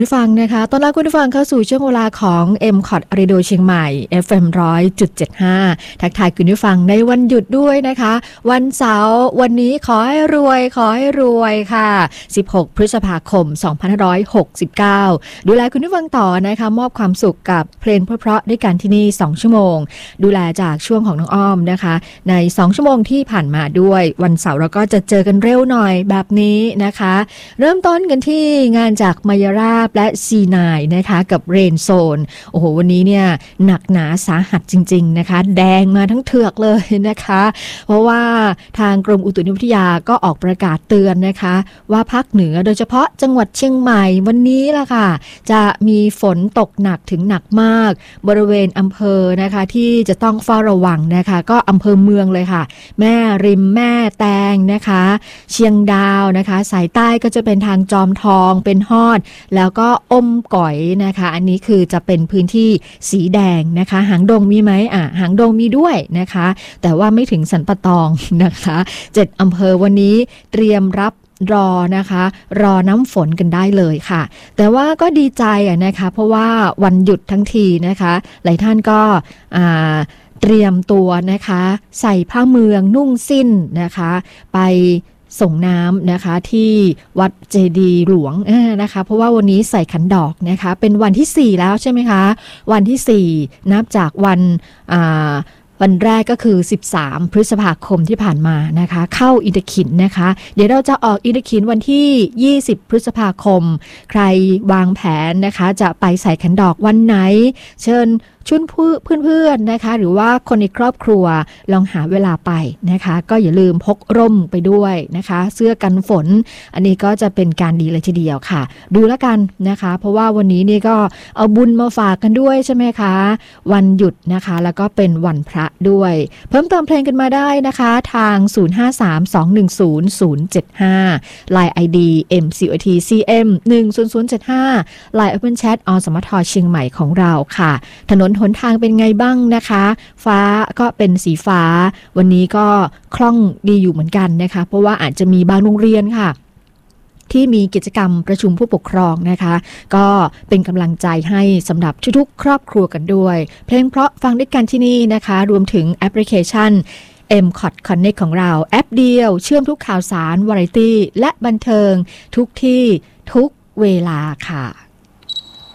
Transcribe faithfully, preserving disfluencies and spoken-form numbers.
ผู้ฟังนะคะต้อนรับคุณผู้ฟังเข้าสู่ช่วงเวลาของ เอ็ม คอท Radio เชียงใหม่ เอฟ เอ็ม หนึ่งร้อยจุดเจ็ดห้า ทักทายคุณผู้ฟังในวันหยุดด้วยนะคะวันเสาร์วันนี้ขอให้รวยขอให้รวยค่ะสิบหกพฤษภาคมสองพันห้าร้อยหกสิบเก้าดูแลคุณผู้ฟังต่อนะคะมอบความสุขกับเพลงเพราะๆด้วยกันที่นี่สองชั่วโมงดูแลจากช่วงของน้องอ้อมนะคะในสองชั่วโมงที่ผ่านมาด้วยวันเสาร์เราก็จะเจอกันเร็วหน่อยแบบนี้นะคะเริ่มต้นกันที่งานจากมายาราบและ ซี ไนน์ นะคะกับเรนโซนโอ้โหวันนี้เนี่ยหนักหนาสาหัสจริงๆนะคะแดงมาทั้งเถือกเลยนะคะเพราะว่าทางกรมอุตุนิยมวิทยาก็ออกประกาศเตือนนะคะว่าภาคเหนือโดยเฉพาะจังหวัดเชียงใหม่วันนี้ล่ะค่ะจะมีฝนตกหนักถึงหนักมากบริเวณอำเภอนะคะที่จะต้องเฝ้าระวังนะคะก็อำเภอเมืองเลยค่ะแม่ริมแม่แตงนะคะเชียงดาวนะคะสายใต้ก็จะเป็นทางจอมทองเป็นฮอดแล้วก็อมก๋อยนะคะอันนี้คือจะเป็นพื้นที่สีแดงนะคะหางดงมีไหมอ่ะหางดงมีด้วยนะคะแต่ว่าไม่ถึงสันปะตองนะคะเจ็ดอำเภอวันนี้เตรียมรับรอนะคะรอน้ำฝนกันได้เลยค่ะแต่ว่าก็ดีใจอ่ะนะคะเพราะว่าวันหยุดทั้งทีนะคะหลายท่านก็อ่าเตรียมตัวนะคะใส่ผ้าเมืองนุ่งสิ้นนะคะไปส่งน้ำนะคะที่วัดเจดีย์หลวงนะคะเพราะว่าวันนี้ใส่ขันดอกนะคะเป็นวันที่สี่แล้วใช่ไหมคะวันที่สี่นับจากวันอ่าวันแรกก็คือสิบสามพฤษภาคมที่ผ่านมานะคะเข้าอินทขินนะคะเดี๋ยวเราจะออกอินทขินวันที่ยี่สิบพฤษภาคมใครวางแผนนะคะจะไปใส่ขันดอกวันไหนเชิญชุนเพื่อนๆนะคะหรือว่าคนในครอบครัวลองหาเวลาไปนะคะก็อย่าลืมพกร่มไปด้วยนะคะเสื้อกันฝนอันนี้ก็จะเป็นการดีเลยทีเดียวค่ะดูแล้วกันนะคะเพราะว่าวันนี้นี่ก็เอาบุญมาฝากกันด้วยใช่ไหมคะวันหยุดนะคะแล้วก็เป็นวันพระด้วยเพิ่มเติมเพลงกันมาได้นะคะทางศูนย์ ห้า สาม สอง หนึ่ง ศูนย์ ศูนย์ เจ็ด ห้า ไลน์ ไอ ดี เอ็ม ซี โอ ที ซี เอ็ม หนึ่ง ศูนย์ ศูนย์ เจ็ด ห้า ไลน์ Open Chat อสมทเชียงใหม่ของเราค่ะถนนหนทางเป็นไงบ้างนะคะฟ้าก็เป็นสีฟ้าวันนี้ก็คล่องดีอยู่เหมือนกันนะคะเพราะว่าอาจจะมีบางโรงเรียนค่ะที่มีกิจกรรมประชุมผู้ปกครองนะคะก็เป็นกำลังใจให้สำหรับทุกๆครอบครัวกันด้วยเพลงเพราะฟังด้วยกันที่นี่นะคะรวมถึงแอปพลิเคชัน เอ็ม คอท Connect ของเราแอปเดียวเชื่อมทุกข่าวสารวาไรตี้และบันเทิงทุกที่ทุกเวลาค่ะ